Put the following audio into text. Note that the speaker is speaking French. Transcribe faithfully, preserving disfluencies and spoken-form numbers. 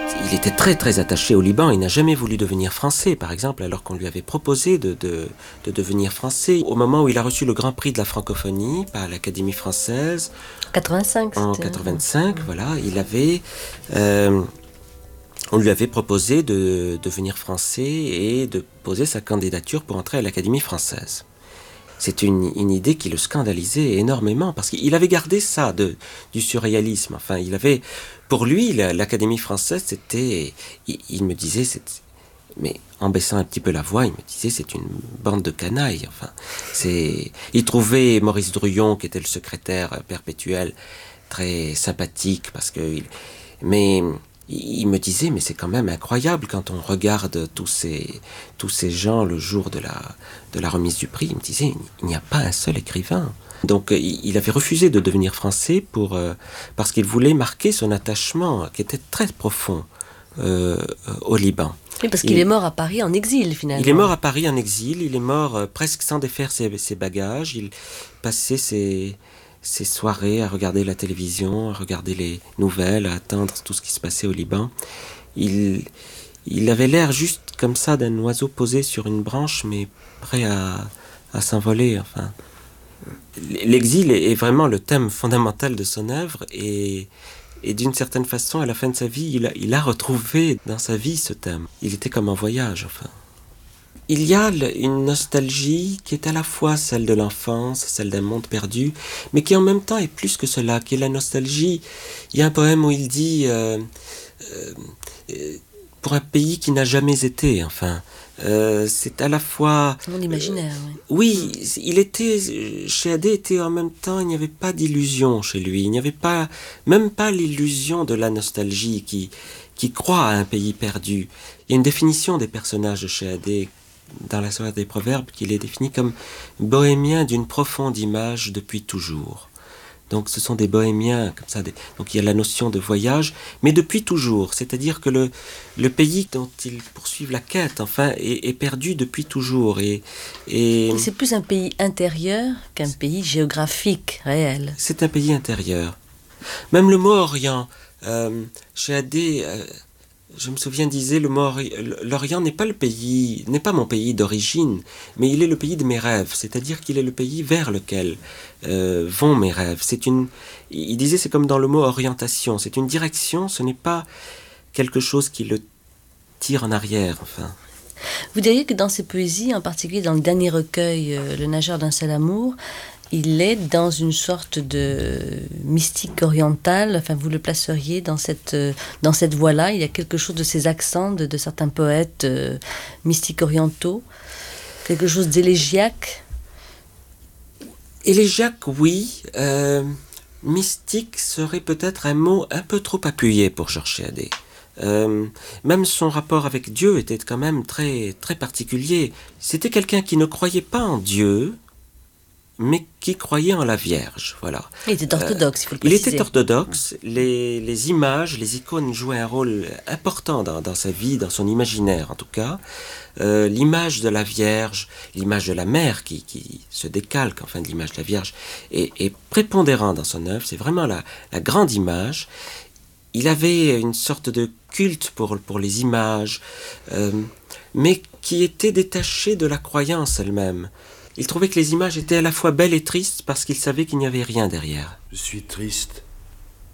Il était très très attaché au Liban, il n'a jamais voulu devenir français, par exemple, alors qu'on lui avait proposé de, de, de devenir français. Au moment où il a reçu le Grand Prix de la francophonie par l'Académie française, quatre-vingt-cinq, en c'était... quatre-vingt-cinq, voilà, il avait, euh, on lui avait proposé de devenir français et de poser sa candidature pour entrer à l'Académie française. C'est une, une idée qui le scandalisait énormément, parce qu'il avait gardé ça de, du surréalisme. Enfin, il avait, pour lui, l'Académie française, c'était, il, il me disait, c'est, mais en baissant un petit peu la voix, il me disait, c'est une bande de canailles. Enfin, c'est, il trouvait Maurice Druillon, qui était le secrétaire perpétuel, très sympathique, parce que, il, mais il me disait, mais c'est quand même incroyable quand on regarde tous ces, tous ces gens le jour de la, de la remise du prix. Il me disait, il n'y a pas un seul écrivain. Donc il avait refusé de devenir français pour, euh, parce qu'il voulait marquer son attachement, qui était très profond, euh, au Liban. Oui, parce qu'il il, est mort à Paris en exil, finalement. Il est mort à Paris en exil, il est mort euh, presque sans défaire ses, ses bagages. Il passait ses... ses soirées à regarder la télévision, à regarder les nouvelles, à attendre tout ce qui se passait au Liban. Il, il avait l'air juste comme ça d'un oiseau posé sur une branche, mais prêt à, à s'envoler. Enfin, l'exil est vraiment le thème fondamental de son œuvre, et, et d'une certaine façon, à la fin de sa vie, il a, il a retrouvé dans sa vie ce thème. Il était comme en voyage, enfin. Il y a une nostalgie qui est à la fois celle de l'enfance, celle d'un monde perdu, mais qui en même temps est plus que cela, qui est la nostalgie. Il y a un poème où il dit euh, euh, pour un pays qui n'a jamais été, enfin, euh, c'est à la fois... Mon imaginaire, euh, oui. Oui, il était, Chéadé était en même temps, il n'y avait pas d'illusion chez lui, il n'y avait pas, même pas l'illusion de la nostalgie qui, qui croit à un pays perdu. Il y a une définition des personnages de Chéadé dans la Soirée des Proverbes, qu'il est défini comme bohémien d'une profonde image depuis toujours. Donc ce sont des bohémiens comme ça. Des... Donc il y a la notion de voyage, mais depuis toujours. C'est-à-dire que le, le pays dont ils poursuivent la quête, enfin, est, est perdu depuis toujours. Et, et... et c'est plus un pays intérieur qu'un pays géographique réel. C'est un pays intérieur. Même le mot Orient, euh, Chéadé... Euh, je me souviens, disait, le mot l'Orient n'est pas le pays, n'est pas mon pays d'origine, mais il est le pays de mes rêves. C'est-à-dire qu'il est le pays vers lequel euh, vont mes rêves. C'est une, il disait, c'est comme dans le mot orientation. C'est une direction, ce n'est pas quelque chose qui le tire en arrière, enfin. Vous diriez que dans ses poésies, en particulier dans le dernier recueil, euh, Le nageur d'un seul amour, il est dans une sorte de mystique orientale, enfin vous le placeriez dans cette, dans cette voie-là. Il y a quelque chose de ces accents de, de certains poètes euh, mystiques orientaux, quelque chose d'élégiaque. Élégiaque, oui. Euh, mystique serait peut-être un mot un peu trop appuyé pour Georges Chéadé. Euh, même son rapport avec Dieu était quand même très, très particulier. C'était quelqu'un qui ne croyait pas en Dieu, mais qui croyait en la Vierge, voilà. Il était orthodoxe, euh, il faut le préciser. Il était orthodoxe, les, les images, les icônes jouaient un rôle important dans, dans sa vie, dans son imaginaire en tout cas. Euh, l'image de la Vierge, l'image de la mère qui, qui se décalque, enfin de l'image de la Vierge, est, est prépondérant dans son œuvre, c'est vraiment la, la grande image. Il avait une sorte de culte pour, pour les images, euh, mais qui était détaché de la croyance elle-même. Il trouvait que les images étaient à la fois belles et tristes parce qu'il savait qu'il n'y avait rien derrière. Je suis triste